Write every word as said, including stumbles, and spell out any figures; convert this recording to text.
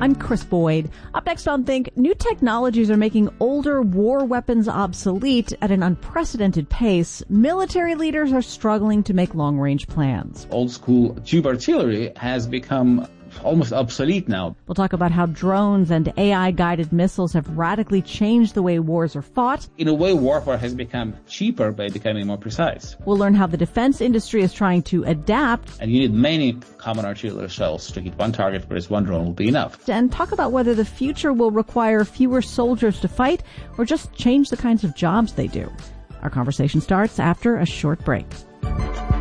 I'm Chris Boyd. Up next on Think, new technologies are making older war weapons obsolete at an unprecedented pace. Military leaders are struggling to make long-range plans. Old school tube artillery has become almost obsolete now. We'll talk about how drones and A I-guided missiles have radically changed the way wars are fought. In a way, warfare has become cheaper by becoming more precise. We'll learn how the defense industry is trying to adapt. And you need many common artillery shells to hit one target, whereas one drone will be enough. And talk about whether the future will require fewer soldiers to fight or just change the kinds of jobs they do. Our conversation starts after a short break.